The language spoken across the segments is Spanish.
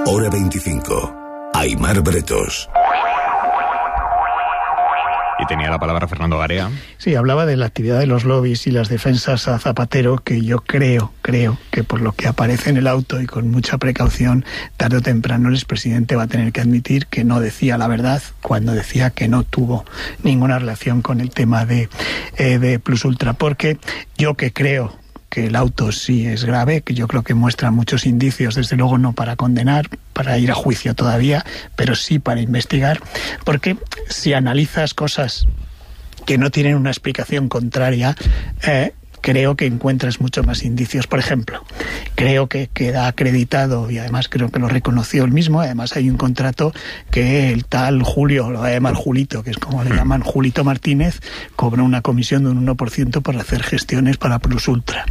Hora 25. Aimar Bretos. Y tenía la palabra Fernando Garea. Sí, hablaba de la actividad de los lobbies y las defensas a Zapatero, que yo creo que por lo que aparece en el auto y con mucha precaución, tarde o temprano el expresidente va a tener que admitir que no decía la verdad cuando decía que no tuvo ninguna relación con el tema de Plus Ultra, porque yo que creo que el auto sí es grave, que yo creo que muestra muchos indicios, desde luego no para condenar, para ir a juicio todavía, pero sí para investigar, porque si analizas cosas que no tienen una explicación contraria, creo que encuentras mucho más indicios. Por ejemplo, creo que queda acreditado, y además creo que lo reconoció él mismo, además hay un contrato que el tal Julio, lo va a llamar Julito, que es como le llaman, Julito Martínez, cobró una comisión de un 1% por hacer gestiones para Plus Ultra.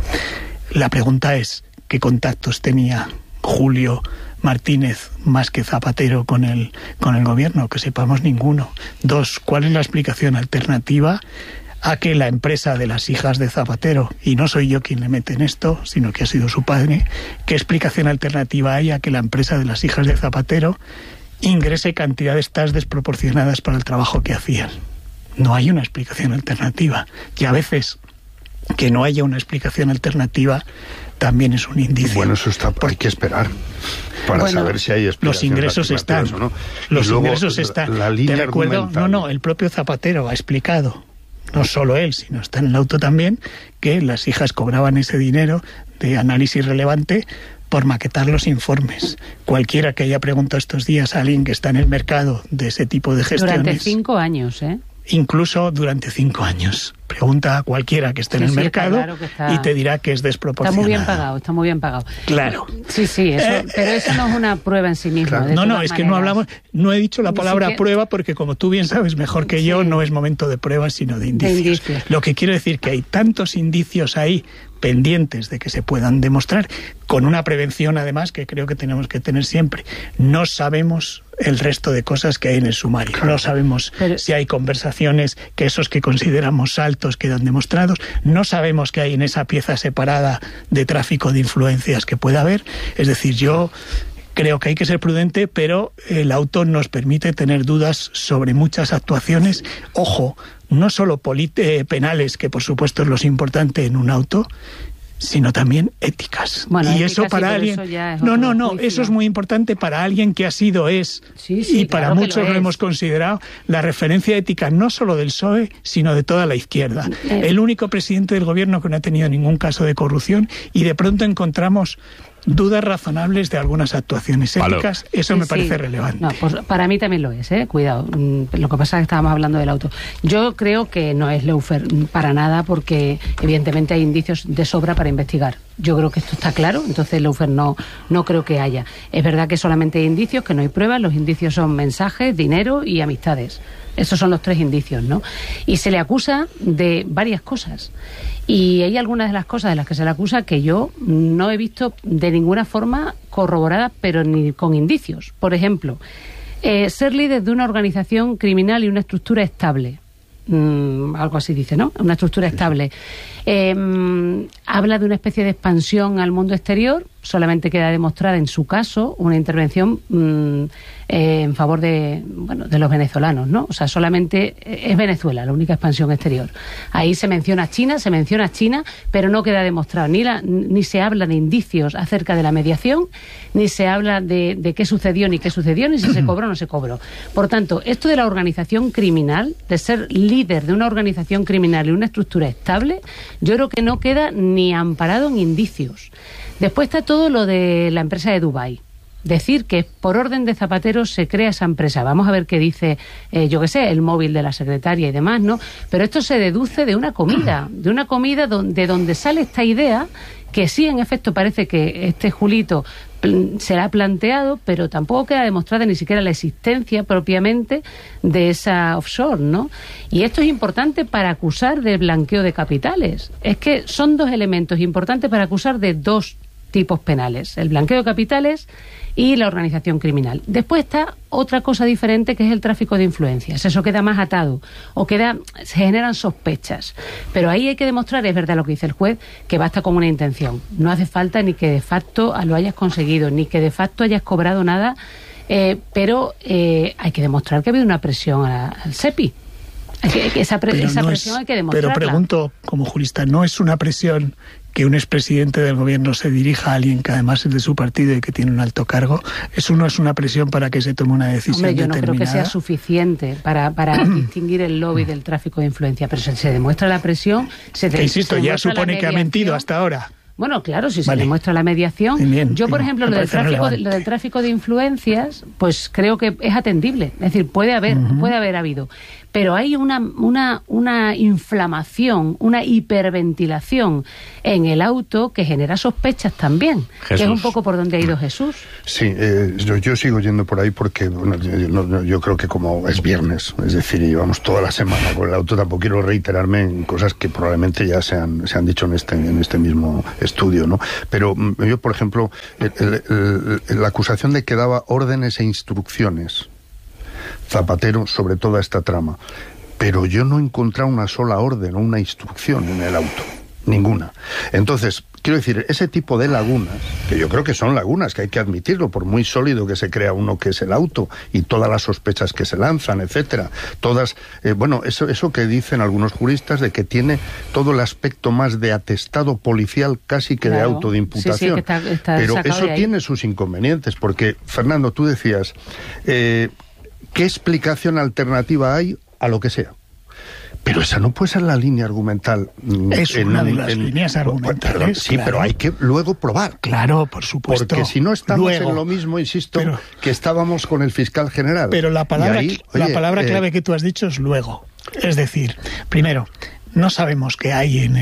La pregunta es, ¿qué contactos tenía Julio Martínez más que Zapatero con el gobierno? Que sepamos, ninguno. 2, ¿cuál es la explicación alternativa a que la empresa de las hijas de Zapatero, y no soy yo quien le mete en esto, sino que ha sido su padre, qué explicación alternativa hay a que la empresa de las hijas de Zapatero ingrese cantidades tan desproporcionadas para el trabajo que hacían? No hay una explicación alternativa. Y a veces que no haya una explicación alternativa también es un indicio. Bueno, eso está, hay que esperar para saber si hay explicaciones. Los ingresos están. O no. Los ingresos están. La línea te recuerdo, argumental. el propio Zapatero ha explicado, no solo él, sino está en el auto también, que las hijas cobraban ese dinero de análisis relevante por maquetar los informes. Cualquiera que haya preguntado estos días a alguien que está en el mercado de ese tipo de gestiones... Durante 5 años, ¿eh? Incluso durante 5 años. Pregunta a cualquiera que esté en el mercado y te dirá que es desproporcionado. Está muy bien pagado. Claro. Sí, pero eso no es una prueba en sí misma. Claro. No, es que no hablamos, no he dicho la palabra prueba porque, como tú bien sabes mejor que yo, no es momento de pruebas sino de indicios. Lo que quiero decir que hay tantos indicios ahí pendientes de que se puedan demostrar, con una prevención además que creo que tenemos que tener siempre. No sabemos el resto de cosas que hay en el sumario. Claro. No sabemos si hay conversaciones que esos que consideramos saltos quedan demostrados. No sabemos qué hay en esa pieza separada de tráfico de influencias que pueda haber. Es decir, yo creo que hay que ser prudente, pero el auto nos permite tener dudas sobre muchas actuaciones. Ojo, no solo penales, que por supuesto es lo importante en un auto, sino también éticas. Bueno, y éticas, eso para alguien... eso es muy importante para alguien que ha sido, y para muchos lo hemos considerado, la referencia ética no solo del PSOE, sino de toda la izquierda. El único presidente del gobierno que no ha tenido ningún caso de corrupción, y de pronto encontramos dudas razonables de algunas actuaciones éticas. Eso me parece relevante. No, pues para mí también lo es, cuidado. Lo que pasa es que estábamos hablando del auto. Yo creo que no es lawfare para nada, porque evidentemente hay indicios de sobra para investigar. Yo creo que esto está claro, entonces lawfare no creo que haya. Es verdad que solamente hay indicios, que no hay pruebas. Los indicios son mensajes, dinero y amistades. Esos son los 3 indicios, ¿no? Y se le acusa de varias cosas. Y hay algunas de las cosas de las que se le acusa que yo no he visto de ninguna forma corroboradas, pero ni con indicios. Por ejemplo, ser líder de una organización criminal y una estructura estable. Algo así dice, ¿no? Una estructura estable. Habla de una especie de expansión al mundo exterior. Solamente queda demostrada en su caso una intervención en favor de los venezolanos, ¿no? O sea, solamente es Venezuela la única expansión exterior. Ahí se menciona China, pero no queda demostrado ni se habla de indicios acerca de la mediación, ni se habla de qué sucedió, ni si se cobró o no se cobró. Por tanto, esto de la organización criminal, de ser líder de una organización criminal y una estructura estable, yo creo que no queda ni amparado en indicios. Después está todo lo de la empresa de Dubái. Decir que por orden de Zapatero se crea esa empresa. Vamos a ver qué dice, el móvil de la secretaria y demás, ¿no? Pero esto se deduce de una comida, de donde sale esta idea, que sí, en efecto, parece que este Julito se la ha planteado, pero tampoco queda demostrada ni siquiera la existencia propiamente de esa offshore, ¿no? Y esto es importante para acusar de blanqueo de capitales. Es que son 2 elementos importantes para acusar de 2 tipos penales: el blanqueo de capitales y la organización criminal. Después está otra cosa diferente, que es el tráfico de influencias. Eso queda más atado, se generan sospechas. Pero ahí hay que demostrar, es verdad lo que dice el juez, que basta con una intención. No hace falta ni que de facto lo hayas conseguido, ni que de facto hayas cobrado nada, pero hay que demostrar que ha habido una presión al SEPI. Esa presión hay que demostrarla. Pero pregunto, como jurista, ¿no es una presión que un expresidente del gobierno se dirija a alguien que además es de su partido y que tiene un alto cargo? ¿Eso no es una presión para que se tome una decisión determinada? Yo no creo que sea suficiente para distinguir el lobby del tráfico de influencia, pero se demuestra la presión. Insisto, ya supone que ha mentido hasta ahora. Bueno, claro, si se demuestra la mediación. Bien, yo, por ejemplo, lo del tráfico de influencias, pues creo que es atendible. Es decir, puede haber habido. Pero hay una inflamación, una hiperventilación en el auto que genera sospechas también. Jesús. Que es un poco por donde ha ido Jesús. Sí, yo sigo yendo por ahí porque yo creo que como es viernes, es decir, llevamos toda la semana con el auto, tampoco quiero reiterarme en cosas que probablemente ya se han dicho en este mismo estudio, ¿no? Pero yo, por ejemplo, la acusación de que daba órdenes e instrucciones Zapatero sobre toda esta trama, pero yo no he encontrado una sola orden o una instrucción en el auto, ninguna. Entonces, quiero decir, ese tipo de lagunas, que yo creo que son lagunas, que hay que admitirlo, por muy sólido que se crea uno que es el auto, y todas las sospechas que se lanzan, etcétera, todas, eso que dicen algunos juristas de que tiene todo el aspecto más de atestado policial casi que de auto de imputación. Sí, que está pero eso tiene sus inconvenientes, porque, Fernando, tú decías, ¿qué explicación alternativa hay a lo que sea? Pero esa no puede ser la línea argumental. Es una de las líneas argumentales. Perdón, sí, claro. Pero hay que luego probar. Claro, por supuesto. Porque si no estamos en lo mismo, insisto, que estábamos con el fiscal general. Pero la palabra clave que tú has dicho es luego. Es decir, primero, no sabemos qué hay en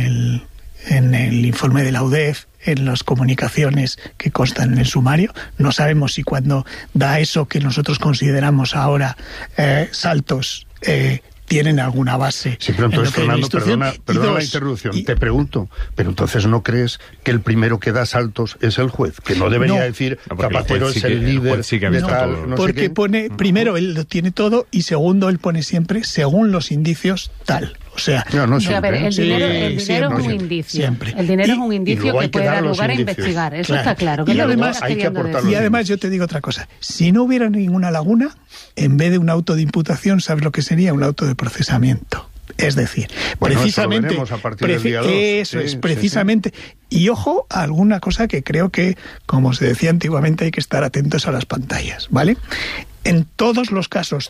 el informe de la UDEF, en las comunicaciones que constan en el sumario. No sabemos si cuando da eso que nosotros consideramos ahora saltos, tienen alguna base. Sí, pero entonces, Fernando, perdona la interrupción. Te pregunto, pero entonces ¿no crees que el primero que da saltos es el juez? Que no debería decir Zapatero es el líder de tal... Porque pone, primero, él lo tiene todo, y segundo, él pone siempre, según los indicios, tal. O sea, a ver, el dinero es un indicio. Siempre. El dinero es un indicio que puede dar lugar a investigar. Eso está claro. Y además yo te digo otra cosa. Si no hubiera ninguna laguna, en vez de un auto de imputación, ¿sabes lo que sería? Un auto de procesamiento. Es decir, precisamente... Eso lo veremos a partir del día 2. Eso es, precisamente... Sí. Y ojo a alguna cosa que creo que, como se decía antiguamente, hay que estar atentos a las pantallas, ¿vale? En todos los casos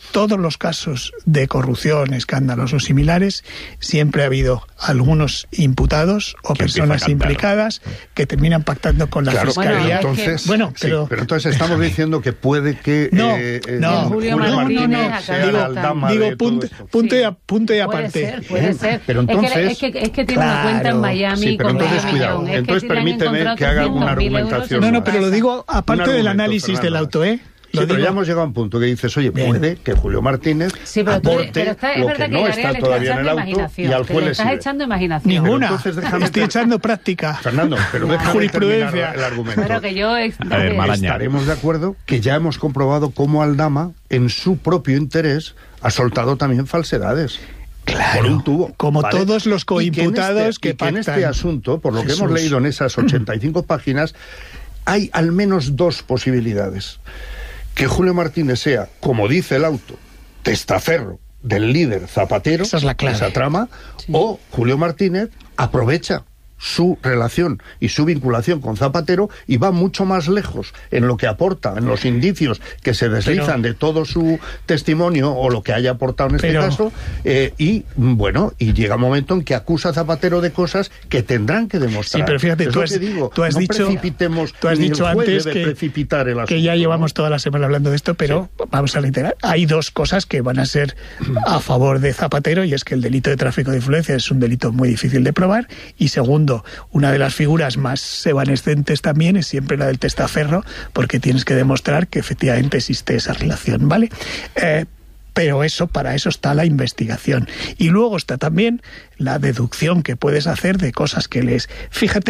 de corrupción, escándalos o similares, siempre ha habido algunos imputados o personas implicadas que terminan pactando con la Fiscalía. Pero entonces estamos diciendo que puede que Julio Martínez sea Aldama de punto y aparte. Puede ser. Pero entonces, es que tiene una cuenta en Miami con entonces, cuidado. Entonces permíteme que haga alguna argumentación. Pero lo digo aparte del análisis del auto, pero ya hemos llegado a un punto que dices, oye, puede que Julio Martínez aporte lo que no está todavía en el auto y al juez le estás echando imaginación. Ninguna. Estoy echando práctica. Fernando, pero déjame terminar el argumento. Pero que yo estaremos de acuerdo que ya hemos comprobado cómo Aldama, en su propio interés, ha soltado también falsedades. Claro, por un tubo, como ¿vale? Todos los coimputados que pactan. En este asunto, por lo que hemos leído en esas 85 páginas, hay al menos dos posibilidades. Que Julio Martínez sea, como dice el auto, testaferro del líder Zapatero, esa es la clave. Esa trama, o Julio Martínez aprovecha su relación y su vinculación con Zapatero y va mucho más lejos en lo que aporta, en los indicios que se deslizan de todo su testimonio o lo que haya aportado en este caso, y llega un momento en que acusa a Zapatero de cosas que tendrán que demostrar. Sí, pero fíjate, tú has dicho antes que ya llevamos toda la semana hablando de esto, pero vamos a reiterar, hay dos cosas que van a ser a favor de Zapatero, y es que el delito de tráfico de influencia es un delito muy difícil de probar, y segundo, una de las figuras más evanescentes también es siempre la del testaferro, porque tienes que demostrar que efectivamente existe esa relación, ¿vale? Pero para eso está la investigación. Y luego está también la deducción que puedes hacer de cosas que lees. Fíjate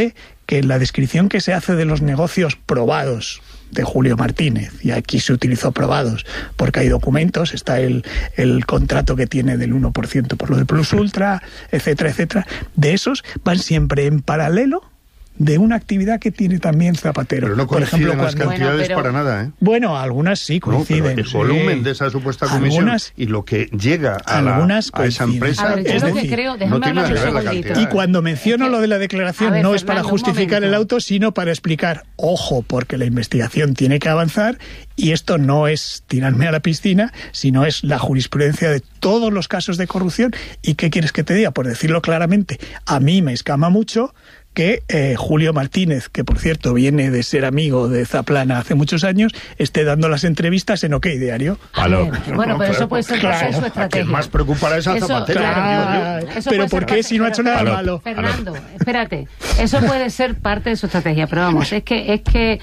que la descripción que se hace de los negocios probados de Julio Martínez, y aquí se utilizó probados porque hay documentos, está el contrato que tiene del 1% por lo de Plus Ultra, etcétera, etcétera, de esos van siempre en paralelo de una actividad que tiene también Zapatero. Pero no coinciden las cantidades para nada, ¿eh? Bueno, algunas sí coinciden. No, el volumen de esa supuesta comisión y lo que llega a esa empresa... A ver, yo lo que creo, déjame hablar un segundito. Y cuando menciono lo de la declaración, no es para justificar el auto, sino para explicar, ojo, porque la investigación tiene que avanzar y esto no es tirarme a la piscina, sino es la jurisprudencia de todos los casos de corrupción. ¿Y qué quieres que te diga? Por decirlo claramente, a mí me escama mucho que Julio Martínez, que por cierto viene de ser amigo de Zaplana hace muchos años, esté dando las entrevistas en OK Diario. Bueno, pero eso puede ser parte de su estrategia. Que más preocupará es a Zapatero. Pero ¿por qué si no ha hecho nada malo? Fernando, espérate. Eso puede ser parte de su estrategia, pero vamos, es que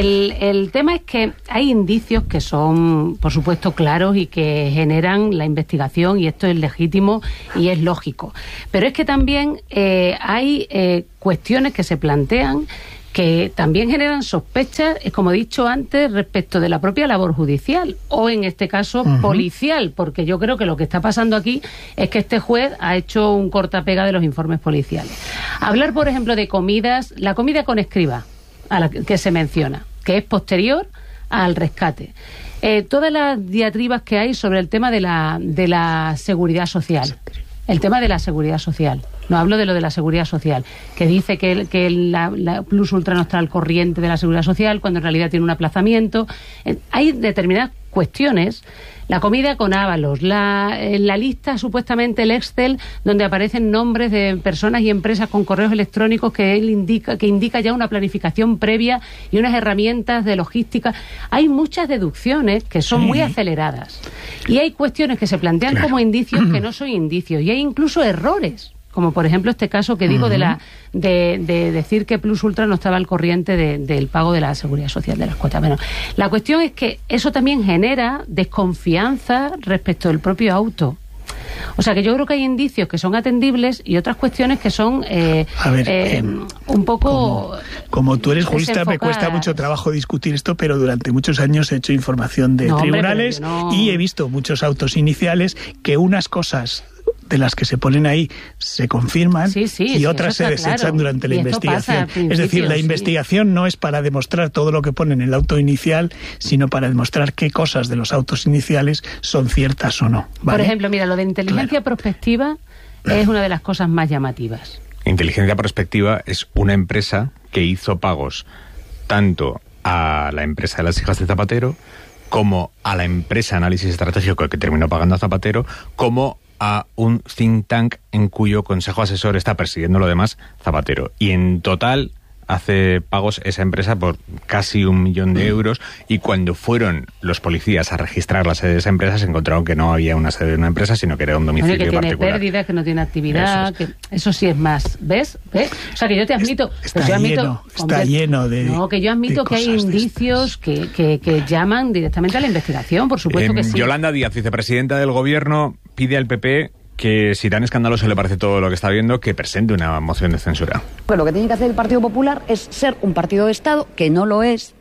el tema es que hay indicios que son, por supuesto, claros y que generan la investigación, y esto es legítimo y es lógico. Pero es que también hay cuestiones que se plantean que también generan sospechas, como he dicho antes, respecto de la propia labor judicial o, en este caso, policial, porque yo creo que lo que está pasando aquí es que este juez ha hecho un cortapega de los informes policiales. Hablar, por ejemplo, de comidas, la comida con escriba, a la que se menciona, que es posterior al rescate. Todas las diatribas que hay sobre el tema de la seguridad social. El tema de la seguridad social. No hablo de lo de la seguridad social, que dice que la Plus Ultra no está al corriente de la seguridad social, cuando en realidad tiene un aplazamiento. Hay determinadas cuestiones. La comida con Ábalos, la lista, supuestamente el Excel, donde aparecen nombres de personas y empresas con correos electrónicos que indica ya una planificación previa y unas herramientas de logística. Hay muchas deducciones que son muy aceleradas. Y hay cuestiones que se plantean como indicios que no son indicios. Y hay incluso errores, como por ejemplo este caso que digo de decir que Plus Ultra no estaba al corriente del pago de la seguridad social de las cuotas. Bueno, la cuestión es que eso también genera desconfianza respecto del propio auto. O sea que yo creo que hay indicios que son atendibles y otras cuestiones que son un poco... Como tú eres jurista, me cuesta mucho trabajo discutir esto, pero durante muchos años he hecho información de tribunales y he visto muchos autos iniciales que unas cosas de las que se ponen ahí se confirman y otras se desechan durante la investigación. Es decir, la investigación no es para demostrar todo lo que pone en el auto inicial, sino para demostrar qué cosas de los autos iniciales son ciertas o no. ¿Vale? Por ejemplo, mira, lo de inteligencia prospectiva es una de las cosas más llamativas. Inteligencia prospectiva es una empresa que hizo pagos tanto a la empresa de las hijas de Zapatero, como a la empresa Análisis Estratégico que terminó pagando a Zapatero, como a un think tank en cuyo consejo asesor está presidiendo lo demás Zapatero. Y en total hace pagos esa empresa por casi 1 millón de euros, y cuando fueron los policías a registrar la sede de esa empresa se encontraron que no había una sede de una empresa, sino que era un domicilio particular. Que tiene pérdidas, que no tiene actividad, eso sí es más. ¿Ves? O sea, que yo te admito... Está lleno de... No, que yo admito que hay indicios que llaman directamente a la investigación, por supuesto que sí. Yolanda Díaz, vicepresidenta del Gobierno, pide al PP que, si tan escandaloso le parece todo lo que está viendo, que presente una moción de censura. Pues lo que tiene que hacer el Partido Popular es ser un partido de Estado, que no lo es,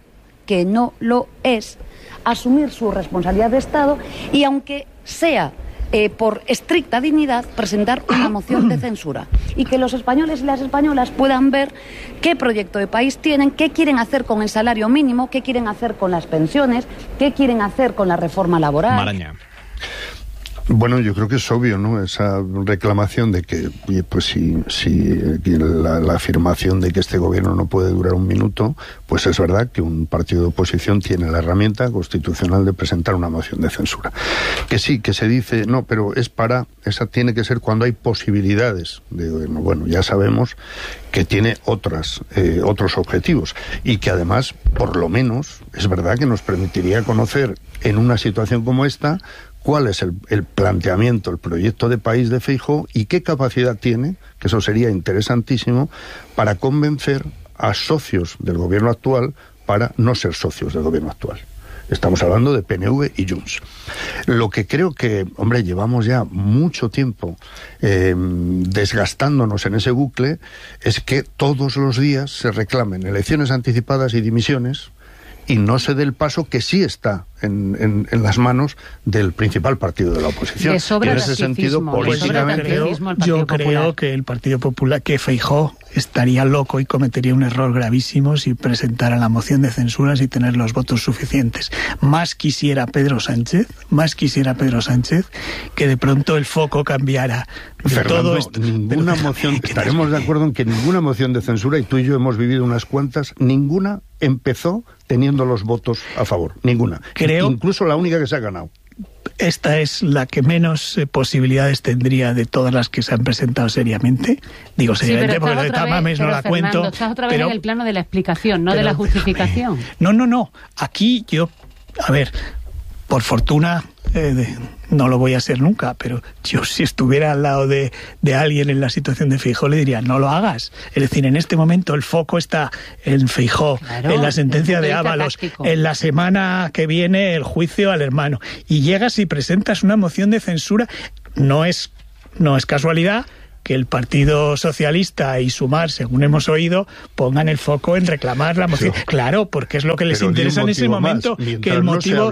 asumir su responsabilidad de Estado y, aunque sea por estricta dignidad, presentar una moción de censura. Y que los españoles y las españolas puedan ver qué proyecto de país tienen, qué quieren hacer con el salario mínimo, qué quieren hacer con las pensiones, qué quieren hacer con la reforma laboral. Maraña. Bueno, yo creo que es obvio, ¿no? Esa reclamación de que, pues si la afirmación de que este gobierno no puede durar 1 minuto, pues es verdad que un partido de oposición tiene la herramienta constitucional de presentar una moción de censura. Que sí, que se dice, no, pero esa tiene que ser cuando hay posibilidades de gobierno. Bueno, ya sabemos que tiene otros objetivos y que además, por lo menos, es verdad que nos permitiría conocer en una situación como esta cuál es el planteamiento, el proyecto de país de Feijóo y qué capacidad tiene, que eso sería interesantísimo, para convencer a socios del gobierno actual para no ser socios del gobierno actual. Estamos hablando de PNV y Junts. Lo que creo que, hombre, llevamos ya mucho tiempo desgastándonos en ese bucle es que todos los días se reclamen elecciones anticipadas y dimisiones y no se dé el paso que sí está en las manos del principal partido de la oposición. Y en ese sentido, políticamente... Yo creo que el Partido Popular, que Feijóo estaría loco y cometería un error gravísimo si presentara la moción de censura sin tener los votos suficientes. Más quisiera Pedro Sánchez que de pronto el foco cambiara. Fernando, ninguna moción, estaremos de acuerdo en que ninguna moción de censura, y tú y yo hemos vivido unas cuantas, ninguna empezó teniendo los votos a favor, ninguna. Incluso la única que se ha ganado. Esta es la que menos posibilidades tendría de todas las que se han presentado seriamente. Digo seriamente porque lo de Tamames no la cuento. Estás otra vez en el plano de la explicación, no de la justificación. No. Aquí yo, a ver, por fortuna, no lo voy a ser nunca, pero yo si estuviera al lado de alguien en la situación de Feijóo le diría, no lo hagas. Es decir, en este momento el foco está en Feijóo, claro, en la sentencia de Ábalos, en la semana que viene el juicio al hermano. Y llegas y presentas una moción de censura. No es casualidad que el Partido Socialista y Sumar, según hemos oído, pongan el foco en reclamar la moción. Sí. Claro, porque es lo que les interesa en ese momento, que el motivo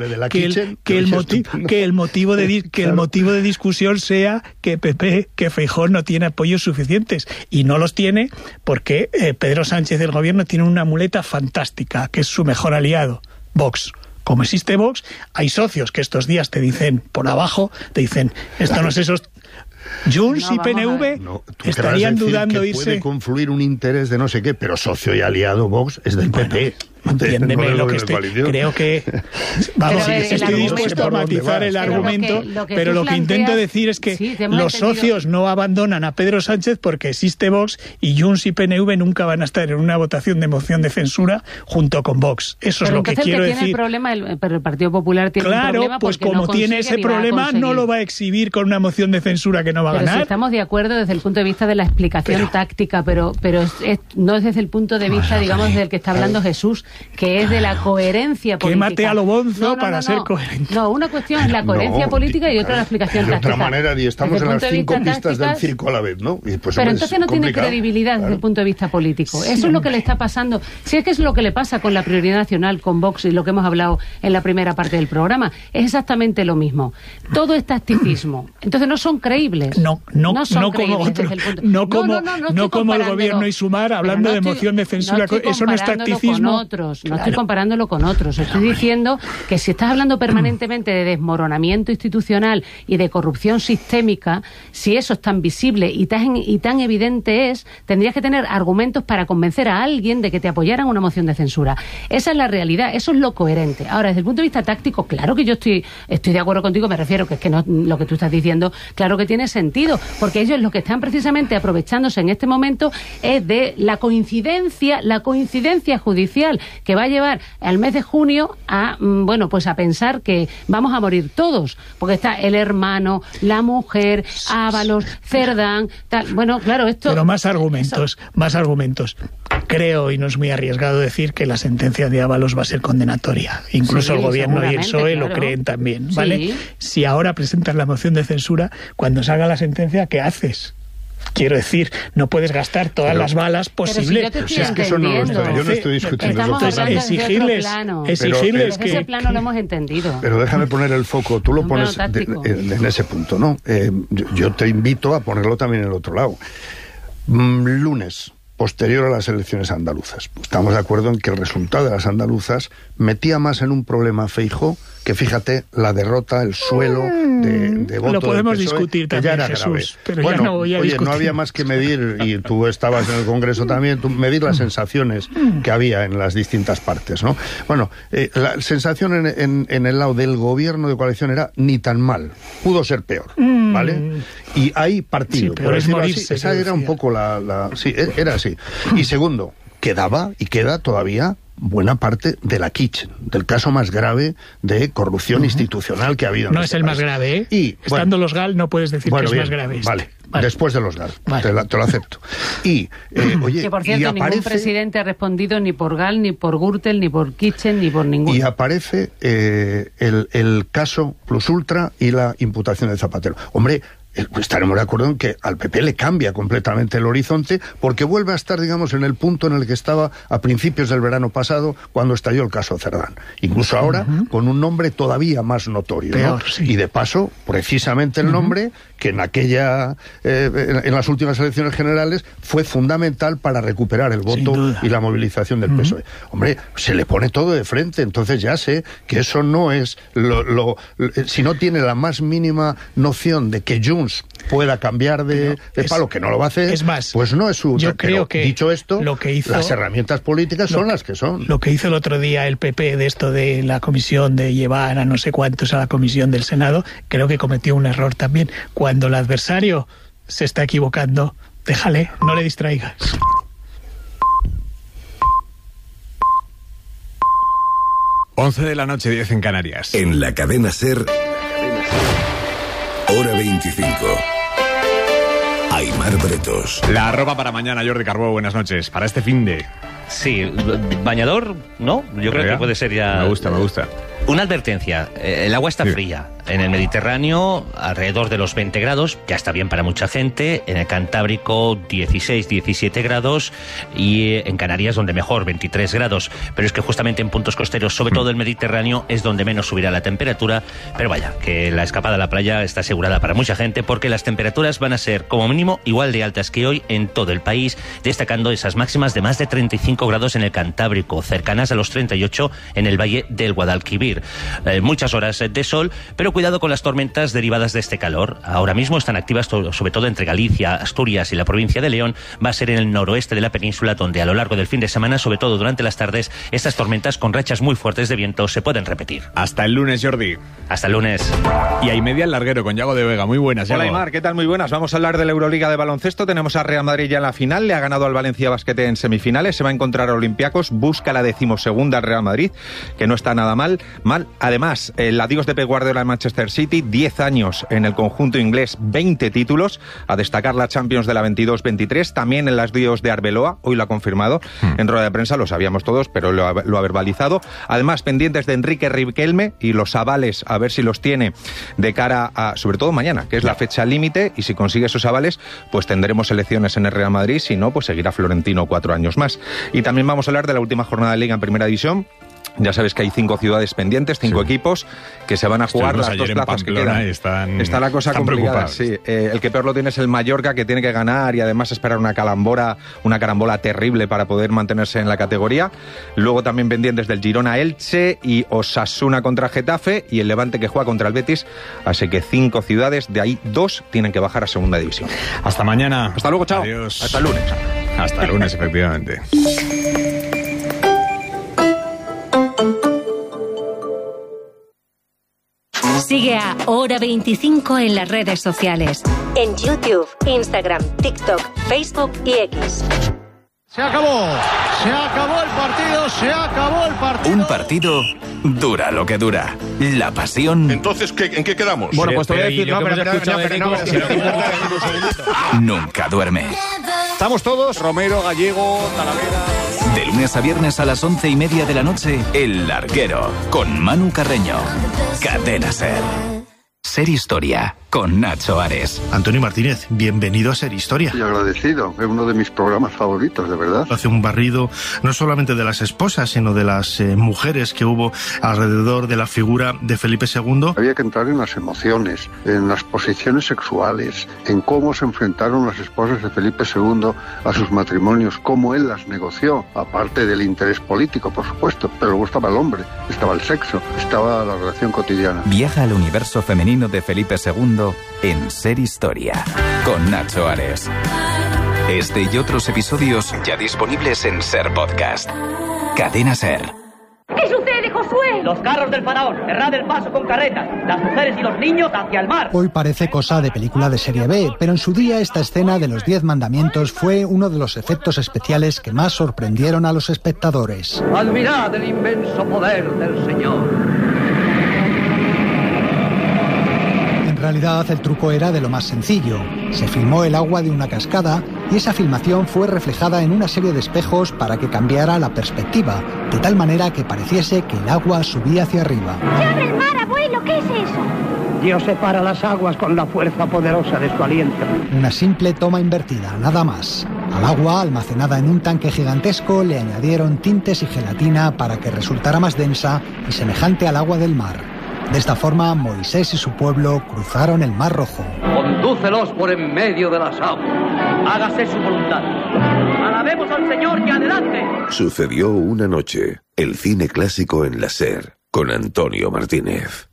de discusión sea que Feijóo no tiene apoyos suficientes, y no los tiene porque Pedro Sánchez del gobierno tiene una muleta fantástica, que es su mejor aliado, Vox. Como existe Vox, hay socios que estos días te dicen por abajo, te dicen, esto no es eso. Junts y PNV estarían dudando irse. Puede confluir un interés de no sé qué, pero socio y aliado Vox es del PP. Entiéndeme lo que creo que vamos, estoy dispuesto a matizar el argumento, pero lo que intento decir es que los socios no abandonan a Pedro Sánchez porque existe Vox, y Junts y PNV nunca van a estar en una votación de moción de censura junto con Vox. Eso es lo que quiero decir. Pero el Partido Popular tiene un problema. Claro, pues como tiene ese problema, no lo va a exhibir con una moción de censura que no va a ganar. Si estamos de acuerdo desde el punto de vista de la explicación táctica, pero no es desde el punto de vista, digamos, del que está hablando Jesús, que es de la coherencia política. Que mate a lo bonzo para ser coherente. No, una cuestión es la coherencia política y otra la explicación táctica. De otra manera, y estamos en las 5 pistas del circo a la vez, ¿no? Y pues, pero entonces no tiene credibilidad desde el punto de vista político. Eso es lo que le está pasando. Si es que es lo que le pasa con la prioridad nacional, con Vox, y lo que hemos hablado en la primera parte del programa, es exactamente lo mismo. Todo es tacticismo. Entonces no son creíbles. No como el gobierno y Sumar hablando de moción de censura. Eso no es tacticismo. Estoy comparándolo con otros. Estoy diciendo que si estás hablando permanentemente de desmoronamiento institucional y de corrupción sistémica, si eso es tan visible y tan evidente tendrías que tener argumentos para convencer a alguien de que te apoyaran una moción de censura. Esa es la realidad, eso es lo coherente. Ahora, desde el punto de vista táctico, claro que yo estoy de acuerdo contigo, me refiero que es que no, lo que tú estás diciendo, claro que tiene sentido, porque ellos lo que están precisamente aprovechándose en este momento es de la coincidencia judicial que va a llevar al mes de junio a pensar que vamos a morir todos, porque está el hermano, la mujer, Ábalos, Cerdán, tal. Bueno, claro, esto... Pero más argumentos. Creo, y no es muy arriesgado decir, que la sentencia de Ábalos va a ser condenatoria. Incluso el gobierno y el PSOE lo creen también, ¿vale? Sí. Si ahora presentas la moción de censura, cuando salga la sentencia, ¿qué haces? Quiero decir, no puedes gastar todas las balas posibles. Si es que eso no yo no estoy discutiendo. Estamos exigirles que... ese plano lo hemos entendido. Pero déjame poner el foco. Tú lo pones en ese punto, ¿no? Yo te invito a ponerlo también en el otro lado. Lunes, posterior a las elecciones andaluzas. Estamos de acuerdo en que el resultado de las andaluzas metía más en un problema a Feijóo que, fíjate, la derrota, el suelo de voto. Lo podemos del PSOE, discutir también, Jesús, pero bueno, ya no voy a discutir. No había más que medir, y tú estabas en el Congreso también, medir las sensaciones que había en las distintas partes, ¿no? Bueno, la sensación en el lado del gobierno de coalición era ni tan mal, pudo ser peor, ¿vale? Y hay partido, sí, por decirlo así. Esa era un poco sí, era así. Y segundo, quedaba y queda todavía buena parte de la Kitchen, del caso más grave de corrupción institucional que ha habido. No es el más grave, ¿eh? Y, estando los GAL no puedes decir que es más grave. Vale, Después de los GAL, te lo acepto. Y, oye, que por cierto, ningún presidente ha respondido ni por GAL, ni por Gürtel, ni por Kitchen, ni por ninguno. Y aparece el caso Plus Ultra y la imputación de Zapatero. Hombre, estaremos de acuerdo en que al PP le cambia completamente el horizonte, porque vuelve a estar, digamos, en el punto en el que estaba a principios del verano pasado, cuando estalló el caso Cerdán. Incluso ahora, con un nombre todavía más notorio. Peor, ¿no? sí. Y de paso, precisamente el nombre que en en las últimas elecciones generales fue fundamental para recuperar el voto y la movilización del PSOE. Hombre, se le pone todo de frente, entonces ya sé que eso no es si no tiene la más mínima noción de que Junts pueda cambiar de palo, que no lo va a hacer, es más, pues no es su... Yo creo que dicho esto, lo que hizo, las herramientas políticas son las que son. Lo que hizo el otro día el PP de esto de la comisión, de llevar a no sé cuántos a la comisión del Senado, creo que cometió un error también. Cuando el adversario se está equivocando, déjale, no le distraigas. Once de la noche, 10 en Canarias. En la cadena SER, hora 25. Aimar Bretos. La ropa para mañana, Jordi Carbó, buenas noches. Para este finde. Sí, bañador, ¿no? Yo creo que puede ser ya... Me gusta. Una advertencia, el agua está fría. En el Mediterráneo, alrededor de los 20 grados, ya está bien para mucha gente. En el Cantábrico, 16, 17 grados. Y en Canarias, donde mejor, 23 grados. Pero es que justamente en puntos costeros, sobre todo el Mediterráneo, es donde menos subirá la temperatura. Pero vaya, que la escapada a la playa está asegurada para mucha gente, porque las temperaturas van a ser, como mínimo, igual de altas que hoy en todo el país, destacando esas máximas de más de 35 grados en el Cantábrico, cercanas a los 38 en el Valle del Guadalquivir. Muchas horas de sol, pero cuidado con las tormentas derivadas de este calor. Ahora mismo están activas sobre todo entre Galicia, Asturias y la provincia de León. Va a ser en el noroeste de la península donde a lo largo del fin de semana, sobre todo durante las tardes, estas tormentas con rachas muy fuertes de viento se pueden repetir. Hasta el lunes, Jordi. Hasta el lunes. Y hay media al larguero con Yago de Vega. Muy buenas, Yago. Hola, Aimar, ¿qué tal? Muy buenas. Vamos a hablar de la Euroliga de baloncesto. Tenemos a Real Madrid ya en la final. Le ha ganado al Valencia Basket en semifinales. Se va a encontrar a Olympiacos. Busca la 12ª al Real Madrid, que no está nada mal. Además, el adiós de Pep Guardiola en Manchester City, 10 años en el conjunto inglés, 20 títulos, a destacar la Champions de la 22-23, también el adiós de Arbeloa, hoy lo ha confirmado en rueda de prensa, lo sabíamos todos, pero lo ha verbalizado. Además, pendientes de Enrique Riquelme y los avales, a ver si los tiene de cara a, sobre todo mañana, que es la fecha límite, y si consigue esos avales, pues tendremos elecciones en el Real Madrid, si no, pues seguirá Florentino 4 años más. Y también vamos a hablar de la última jornada de Liga en Primera División. Ya sabes que hay 5 ciudades pendientes, 5 equipos que se van a jugar las 2 plazas que quedan. Está la cosa complicada. Sí. El que peor lo tiene es el Mallorca, que tiene que ganar y además esperar una carambola terrible para poder mantenerse en la categoría. Luego también pendientes del Girona Elche y Osasuna contra Getafe y el Levante que juega contra el Betis. Así que 5 ciudades, de ahí 2 tienen que bajar a Segunda División. Hasta mañana. Hasta luego, chao. Adiós. Hasta el lunes. Hasta el lunes, efectivamente. Sigue a Hora 25 en las redes sociales. En YouTube, Instagram, TikTok, Facebook y X. Se acabó el partido. Un partido dura lo que dura. La pasión. Entonces, ¿en qué quedamos? Bueno, pues te voy a decir, nunca duerme. Estamos todos, Romero, Gallego, Talavera. De lunes a viernes a las 11:30 de la noche, El Larguero, con Manu Carreño. Cadena SER. Ser Historia, con Nacho Ares. Antonio Martínez, bienvenido a Ser Historia. Y agradecido, es uno de mis programas favoritos, de verdad. Hace un barrido no solamente de las esposas, sino de las mujeres que hubo alrededor de la figura de Felipe II. Había que entrar en las emociones, en las posiciones sexuales, en cómo se enfrentaron las esposas de Felipe II a sus matrimonios, cómo él las negoció, aparte del interés político, por supuesto, pero luego estaba el hombre, estaba el sexo, estaba la relación cotidiana. Viaja al universo femenino de Felipe II en Ser Historia, con Nacho Ares. Este y otros episodios ya disponibles en Ser Podcast. Cadena SER. ¿Qué sucede, Josué? Los carros del faraón, cerrad el paso con carretas, las mujeres y los niños hacia el mar. Hoy parece cosa de película de serie B, pero en su día esta escena de los 10 mandamientos fue uno de los efectos especiales que más sorprendieron a los espectadores. Admirad el inmenso poder del Señor. En realidad el truco era de lo más sencillo. Se filmó el agua de una cascada y esa filmación fue reflejada en una serie de espejos para que cambiara la perspectiva, de tal manera que pareciese que el agua subía hacia arriba. ¡Se abre el mar, abuelo! ¿Qué es eso? Dios separa las aguas con la fuerza poderosa de su aliento. Una simple toma invertida, nada más. Al agua, almacenada en un tanque gigantesco, le añadieron tintes y gelatina para que resultara más densa y semejante al agua del mar. De esta forma, Moisés y su pueblo cruzaron el Mar Rojo. Condúcelos por en medio de las aguas. Hágase su voluntad. Alabemos al Señor y adelante. Sucedió una noche. El cine clásico en la SER, con Antonio Martínez.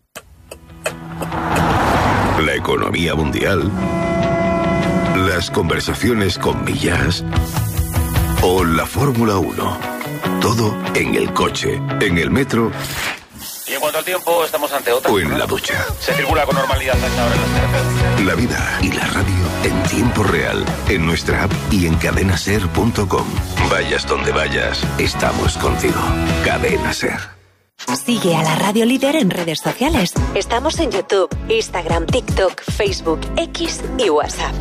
La economía mundial, las conversaciones con Millás o la Fórmula 1. Todo en el coche, en el metro. Y en cuanto al tiempo, estamos ante otra. O en la ducha. Se circula con normalidad a esta hora en las carreteras. La vida y la radio en tiempo real, en nuestra app y en cadenaser.com. Vayas donde vayas, estamos contigo. Cadena Ser. Sigue a la Radio Líder en redes sociales. Estamos en YouTube, Instagram, TikTok, Facebook, X y WhatsApp.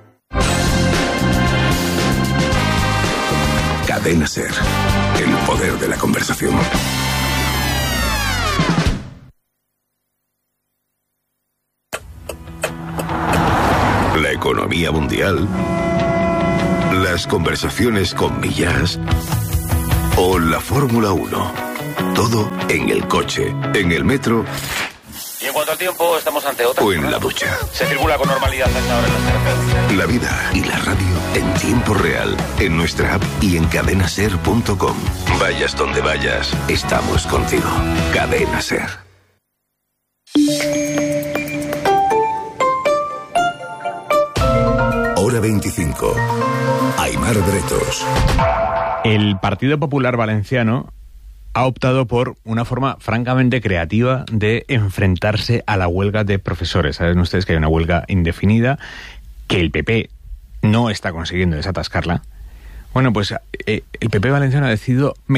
Cadena Ser. El poder de la conversación. La economía mundial, las conversaciones con Millás o la Fórmula 1. Todo en el coche, en el metro. Y en cuanto al tiempo, estamos ante otra. O en la ducha. Se circula con normalidad a esta hora en las carreteras. La vida y la radio en tiempo real, en nuestra app y en cadenaser.com. Vayas donde vayas, estamos contigo. Cadena Ser. Hora 25. Aimar Bretos. El Partido Popular Valenciano ha optado por una forma francamente creativa de enfrentarse a la huelga de profesores. Saben ustedes que hay una huelga indefinida, que el PP no está consiguiendo desatascarla. Bueno, pues el PP valenciano ha decidido